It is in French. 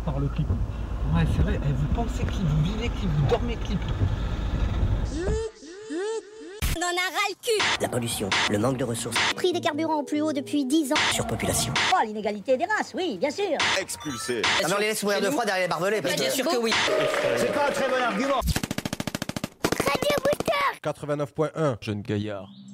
par le clip. Ouais, c'est vrai. Vous pensez clip, vous vivez clip, vous dormez clip. On en a ras le cul. La pollution, le manque de ressources, Prix des carburants au plus haut depuis 10 ans. surpopulation. Oh, l'inégalité des races, oui, bien sûr. Expulsé. Ah non, on les laisse mourir de froid derrière les barbelés. Parce Bien que... sûr que oui. C'est pas un très bon argument. Radio Booster. 89.1, jeune gaillard.